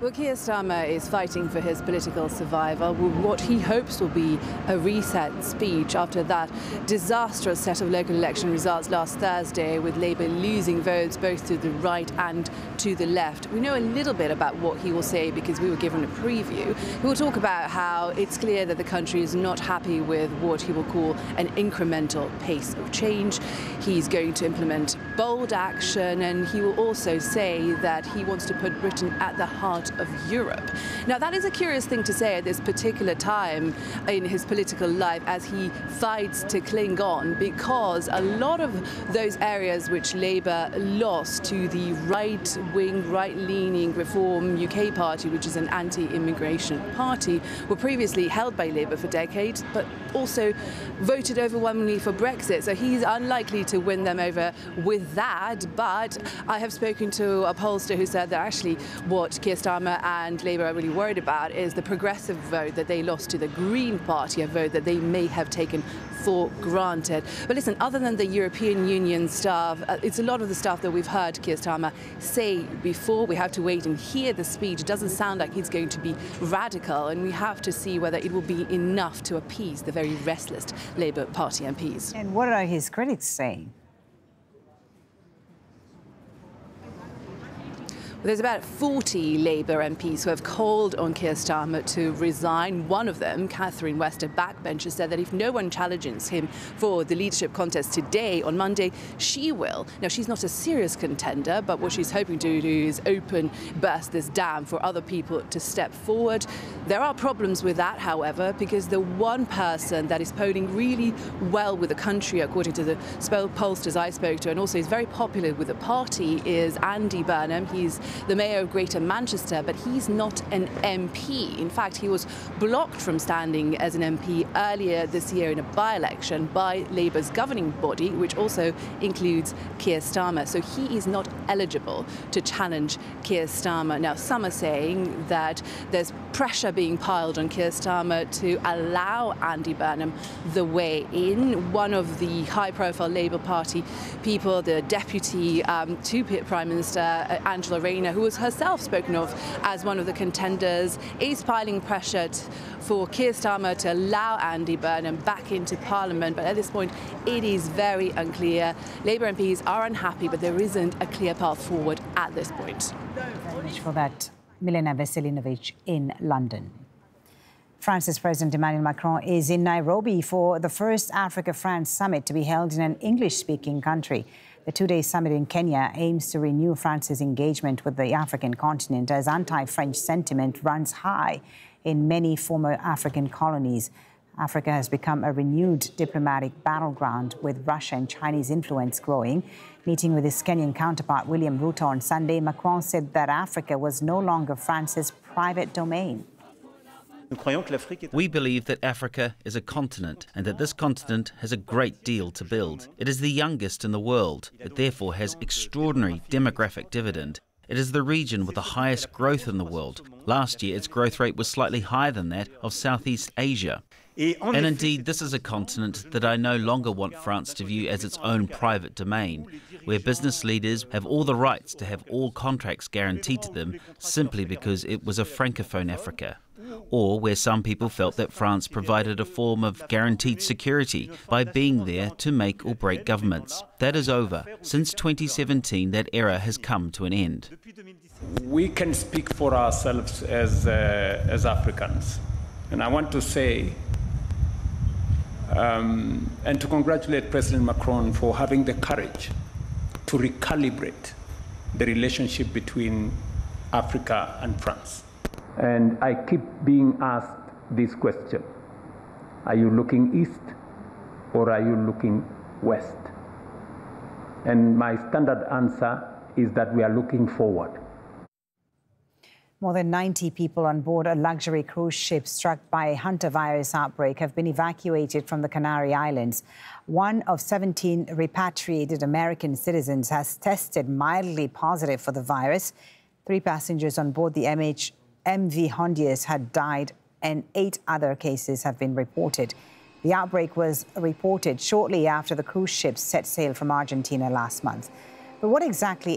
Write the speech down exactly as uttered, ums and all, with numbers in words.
Well, Keir Starmer is fighting for his political survival with what he hopes will be a reset speech after that disastrous set of local election results last Thursday, with Labour losing votes both to the right and to the left. We know a little bit about what he will say because we were given a preview. He will talk about how it's clear that the country is not happy with what he will call an incremental pace of change. He's going to implement bold action, and he will also say that he wants to put Britain at the heart of Europe. Now, that is a curious thing to say at this particular time in his political life as he fights to cling on, because a lot of those areas which Labour lost to the right-wing, right-leaning Reform U K party, which is an anti-immigration party, were previously held by Labour for decades, but also voted overwhelmingly for Brexit. So he's unlikely to win them over with that. But I have spoken to a pollster who said that actually what Keir Starmer and Labour are really worried about is the progressive vote that they lost to the Green Party, a vote that they may have taken for granted. But listen, other than the European Union stuff, uh, it's a lot of the stuff that we've heard Keir Starmer say before. We have to wait and hear the speech. It doesn't sound like he's going to be radical, and we have to see whether it will be enough to appease the very restless Labour Party M Ps. And what are his critics saying? There's about forty Labour M Ps who have called on Keir Starmer to resign. One of them, Catherine West, a backbencher, said that if no one challenges him for the leadership contest today, on Monday, she will. Now, she's not a serious contender, but what she's hoping to do is open, burst this dam for other people to step forward. There are problems with that, however, because the one person that is polling really well with the country, according to the pollsters I spoke to, and also is very popular with the party, is Andy Burnham. He's the mayor of Greater Manchester, but he's not an M P. In fact, he was blocked from standing as an M P earlier this year in a by-election by Labour's governing body, which also includes Keir Starmer. So he is not eligible to challenge Keir Starmer. Now, some are saying that there's pressure being piled on Keir Starmer to allow Andy Burnham the way in. One of the high-profile Labour Party people, the deputy um, to Prime Minister uh, Angela Rayner, who was herself spoken of as one of the contenders, is piling pressure for Keir Starmer to allow Andy Burnham back into Parliament. But at this point, it is very unclear. Labour M Ps are unhappy, but there isn't a clear path forward at this point. Thank you very much for that, Milena Veselinovic in London. France's President Emmanuel Macron is in Nairobi for the first Africa-France summit to be held in an English-speaking country. The two-day summit in Kenya aims to renew France's engagement with the African continent as anti-French sentiment runs high in many former African colonies. Africa has become a renewed diplomatic battleground, with Russia and Chinese influence growing. Meeting with his Kenyan counterpart William Ruto on Sunday, Macron said that Africa was no longer France's private domain. We believe that Africa is a continent and that this continent has a great deal to build. It is the youngest in the world. It therefore has extraordinary demographic dividend. It is the region with the highest growth in the world. Last year, its growth rate was slightly higher than that of Southeast Asia. And indeed, this is a continent that I no longer want France to view as its own private domain, where business leaders have all the rights to have all contracts guaranteed to them simply because it was a francophone Africa. Or where some people felt that France provided a form of guaranteed security by being there to make or break governments. That is over. Since twenty seventeen, that era has come to an end. We can speak for ourselves as, uh, as Africans. And I want to say, um, and to congratulate President Macron for having the courage to recalibrate the relationship between Africa and France. And I keep being asked this question: are you looking east or are you looking west? And my standard answer is that we are looking forward. More than ninety people on board a luxury cruise ship struck by a hantavirus outbreak have been evacuated from the Canary Islands. One of seventeen repatriated American citizens has tested mildly positive for the virus. Three passengers on board the M H M V Hondius had died, and eight other cases have been reported. The outbreak was reported shortly after the cruise ship set sail from Argentina last month. But what exactly